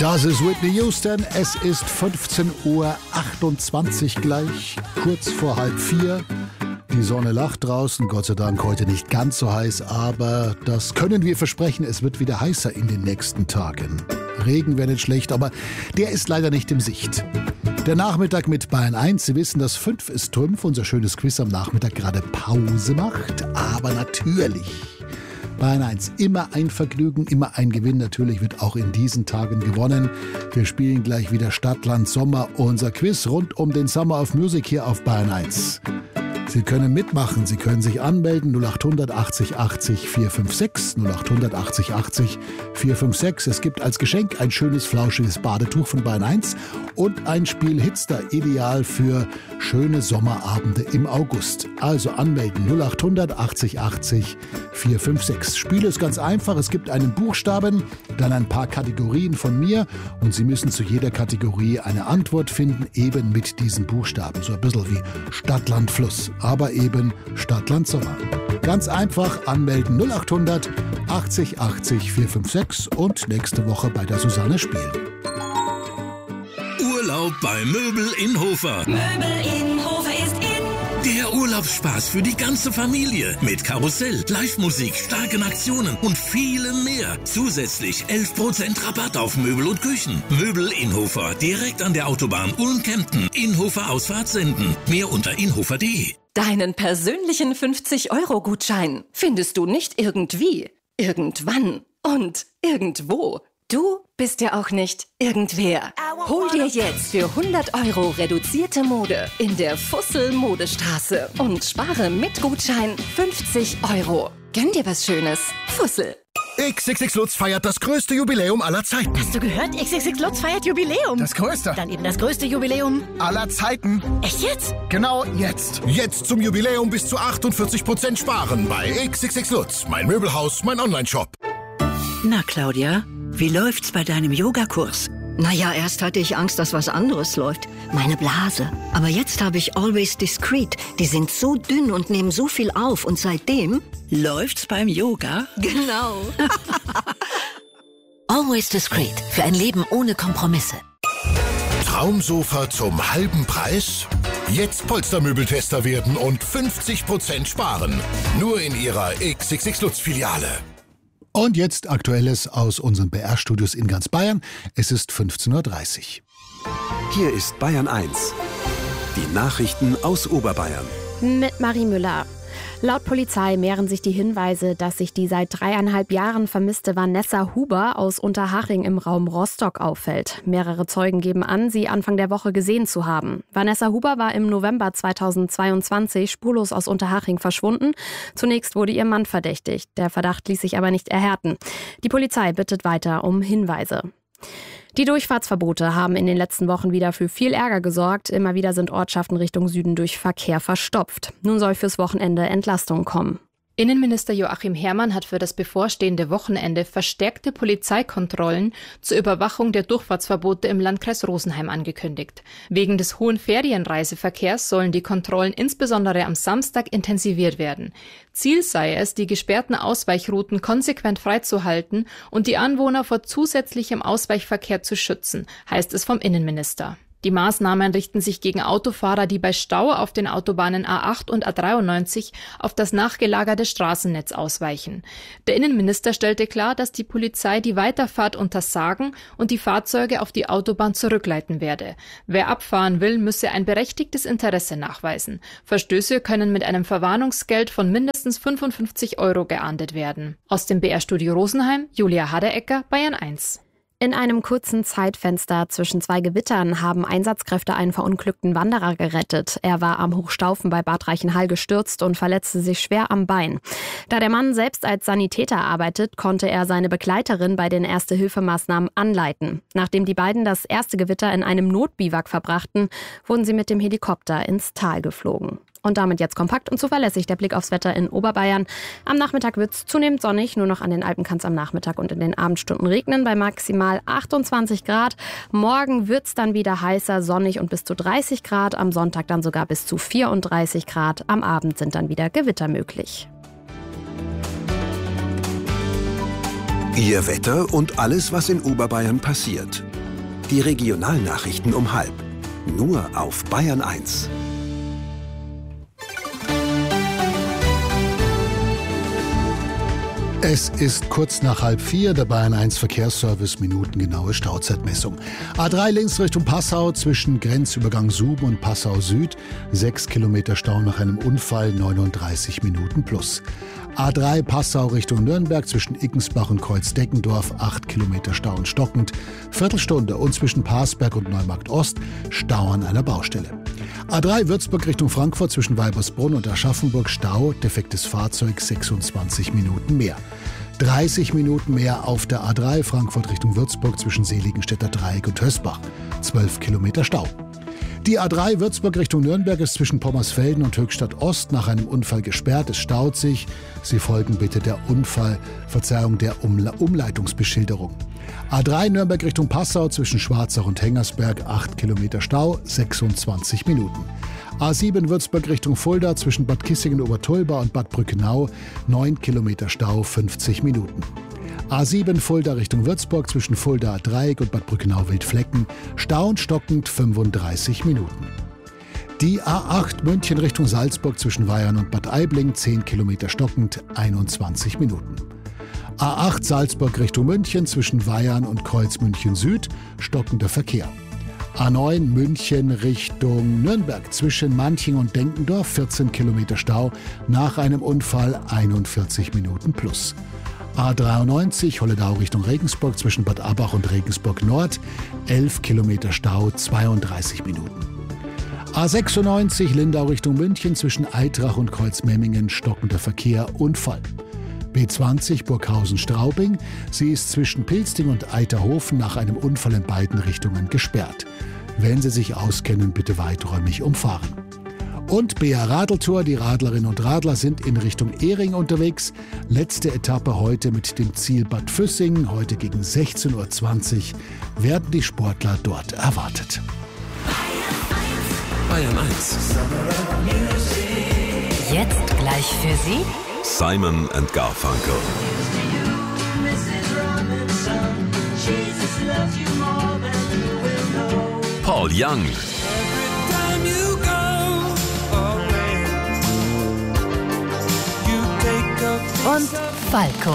Das ist Whitney Houston. Es ist 15:28 Uhr gleich, kurz vor 3:30. Die Sonne lacht draußen, Gott sei Dank heute nicht ganz so heiß, aber das können wir versprechen, es wird wieder heißer in den nächsten Tagen. Regen wäre nicht schlecht, aber der ist leider nicht in Sicht. Der Nachmittag mit Bayern 1, Sie wissen, dass 5 ist Trümpf, unser schönes Quiz am Nachmittag gerade Pause macht, aber natürlich Bayern 1, immer ein Vergnügen, immer ein Gewinn. Natürlich wird auch in diesen Tagen gewonnen. Wir spielen gleich wieder Stadt, Land, Sommer. Unser Quiz rund um den Summer of Music hier auf Bayern 1. Sie können mitmachen, Sie können sich anmelden, 0800 80 80 456, 0800 80 80 456. Es gibt als Geschenk ein schönes, flauschiges Badetuch von Bayern 1 und ein Spiel Hitster, ideal für schöne Sommerabende im August. Also anmelden, 0800 80 80 456. Spiel ist ganz einfach, es gibt einen Buchstaben, dann ein paar Kategorien von mir und Sie müssen zu jeder Kategorie eine Antwort finden, eben mit diesen Buchstaben. So ein bisschen wie Stadt, Land, Fluss. Aber eben Stadt, Land, Sommer. Ganz einfach anmelden 0800 80 80 456 und nächste Woche bei der Susanne spielen. Urlaub bei Möbel in Hofer. Möbel in Hofer ist in. Der Urlaubsspaß für die ganze Familie. Mit Karussell, Live-Musik, starken Aktionen und vielem mehr. Zusätzlich 11% Rabatt auf Möbel und Küchen. Möbel in Hofer, direkt an der Autobahn Ulm-Kempten. Inhofer Ausfahrt senden. Mehr unter inhofer.de. Deinen persönlichen 50-Euro-Gutschein findest du nicht irgendwie, irgendwann und irgendwo. Du bist ja auch nicht irgendwer. Hol dir jetzt für 100 Euro reduzierte Mode in der Fussel-Modestraße und spare mit Gutschein 50 Euro. Gönn dir was Schönes. Fussel. XXX Lutz feiert das größte Jubiläum aller Zeiten. Hast du gehört? XXX Lutz feiert Jubiläum. Das größte. Dann eben das größte Jubiläum Aller Zeiten. Echt jetzt? Genau jetzt. Jetzt zum Jubiläum bis zu 48% sparen bei XXX Lutz. Mein Möbelhaus, mein Onlineshop. Na, Claudia, wie läuft's bei deinem Yogakurs? Naja, erst hatte ich Angst, dass was anderes läuft. Meine Blase. Aber jetzt habe ich Always Discreet. Die sind so dünn und nehmen so viel auf. Und seitdem... Läuft's beim Yoga? Genau. Always Discreet. Für ein Leben ohne Kompromisse. Traumsofa zum halben Preis? Jetzt Polstermöbeltester werden und 50% sparen. Nur in Ihrer XXX Lutz Filiale. Und jetzt Aktuelles aus unseren BR-Studios in ganz Bayern. Es ist 15:30 Uhr. Hier ist Bayern 1. Die Nachrichten aus Oberbayern. Mit Marie Müller. Laut Polizei mehren sich die Hinweise, dass sich die seit 3,5 Jahren vermisste Vanessa Huber aus Unterhaching im Raum Rostock auffällt. Mehrere Zeugen geben an, sie Anfang der Woche gesehen zu haben. Vanessa Huber war im November 2022 spurlos aus Unterhaching verschwunden. Zunächst wurde ihr Mann verdächtigt. Der Verdacht ließ sich aber nicht erhärten. Die Polizei bittet weiter um Hinweise. Die Durchfahrtsverbote haben in den letzten Wochen wieder für viel Ärger gesorgt. Immer wieder sind Ortschaften Richtung Süden durch Verkehr verstopft. Nun soll fürs Wochenende Entlastung kommen. Innenminister Joachim Herrmann hat für das bevorstehende Wochenende verstärkte Polizeikontrollen zur Überwachung der Durchfahrtsverbote im Landkreis Rosenheim angekündigt. Wegen des hohen Ferienreiseverkehrs sollen die Kontrollen insbesondere am Samstag intensiviert werden. Ziel sei es, die gesperrten Ausweichrouten konsequent freizuhalten und die Anwohner vor zusätzlichem Ausweichverkehr zu schützen, heißt es vom Innenminister. Die Maßnahmen richten sich gegen Autofahrer, die bei Stau auf den Autobahnen A8 und A93 auf das nachgelagerte Straßennetz ausweichen. Der Innenminister stellte klar, dass die Polizei die Weiterfahrt untersagen und die Fahrzeuge auf die Autobahn zurückleiten werde. Wer abfahren will, müsse ein berechtigtes Interesse nachweisen. Verstöße können mit einem Verwarnungsgeld von mindestens 55 Euro geahndet werden. Aus dem BR-Studio Rosenheim, Julia Haderecker, Bayern 1. In einem kurzen Zeitfenster zwischen 2 Gewittern haben Einsatzkräfte einen verunglückten Wanderer gerettet. Er war am Hochstaufen bei Bad Reichenhall gestürzt und verletzte sich schwer am Bein. Da der Mann selbst als Sanitäter arbeitet, konnte er seine Begleiterin bei den Erste-Hilfemaßnahmen anleiten. Nachdem die beiden das erste Gewitter in einem Notbiwak verbrachten, wurden sie mit dem Helikopter ins Tal geflogen. Und damit jetzt kompakt und zuverlässig der Blick aufs Wetter in Oberbayern. Am Nachmittag wird es zunehmend sonnig, nur noch an den Alpen kann es am Nachmittag und in den Abendstunden regnen bei maximal 28 Grad. Morgen wird es dann wieder heißer, sonnig und bis zu 30 Grad, am Sonntag dann sogar bis zu 34 Grad. Am Abend sind dann wieder Gewitter möglich. Ihr Wetter und alles, was in Oberbayern passiert. Die Regionalnachrichten um 12:30. Nur auf Bayern 1. Es ist kurz nach 3:30, der Bayern 1 Verkehrsservice, minutengenaue Stauzeitmessung. A3 links Richtung Passau zwischen Grenzübergang Suben und Passau Süd, 6 Kilometer Stau nach einem Unfall, 39 Minuten plus. A3 Passau Richtung Nürnberg zwischen Iggensbach und Kreuzdeckendorf, 8 Kilometer Stau und stockend, Viertelstunde, und zwischen Parsberg und Neumarkt Ost Stau an einer Baustelle. A3 Würzburg Richtung Frankfurt zwischen Weibersbrunn und Aschaffenburg Stau, defektes Fahrzeug, 26 Minuten mehr. 30 Minuten mehr auf der A3 Frankfurt Richtung Würzburg zwischen Seligenstädter Dreieck und Hösbach, 12 Kilometer Stau. Die A3 Würzburg Richtung Nürnberg ist zwischen Pommersfelden und Höchstadt Ost nach einem Unfall gesperrt. Es staut sich. Sie folgen bitte der Umleitungsbeschilderung. A3 Nürnberg Richtung Passau zwischen Schwarzach und Hengersberg, 8 Kilometer Stau, 26 Minuten. A7 Würzburg Richtung Fulda zwischen Bad Kissingen-Obertolba und Bad Brückenau, 9 Kilometer Stau, 50 Minuten. A7 Fulda Richtung Würzburg zwischen Fulda Dreieck und Bad Brückenau-Wildflecken, Stau und stockend, 35 Minuten. Die A8 München Richtung Salzburg zwischen Weyarn und Bad Aibling, 10 Kilometer stockend, 21 Minuten. A8 Salzburg Richtung München zwischen Weyarn und Kreuz München Süd, stockender Verkehr. A9 München Richtung Nürnberg zwischen Manching und Denkendorf, 14 Kilometer Stau, nach einem Unfall, 41 Minuten plus. A93 Holledau Richtung Regensburg zwischen Bad Abbach und Regensburg Nord, 11 Kilometer Stau, 32 Minuten. A96 Lindau Richtung München zwischen Eitrach und Kreuzmemmingen, stockender Verkehr, Unfall. B20 Burghausen-Straubing, sie ist zwischen Pilsting und Eiterhofen nach einem Unfall in beiden Richtungen gesperrt. Wenn Sie sich auskennen, bitte weiträumig umfahren. Und BR Radeltour, die Radlerinnen und Radler sind in Richtung Ehring unterwegs. Letzte Etappe heute mit dem Ziel Bad Füssing. Heute gegen 16:20 Uhr werden die Sportler dort erwartet. Bayern 1. Jetzt gleich für Sie Simon & Garfunkel. Paul Young. und Falco.